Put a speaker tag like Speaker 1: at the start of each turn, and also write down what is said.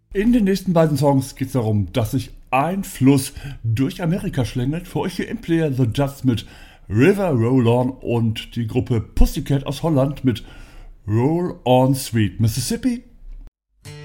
Speaker 1: In den nächsten beiden Songs geht es darum, dass sich ein Fluss durch Amerika schlängelt. Für euch hier im Player The Judds mit River Roll On und die Gruppe Pussycat aus Holland mit Roll On Sweet Mississippi.